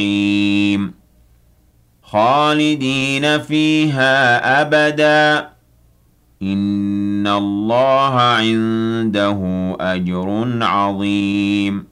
الرحيم خالدين فيها أبدا إن الله عنده أجر عظيم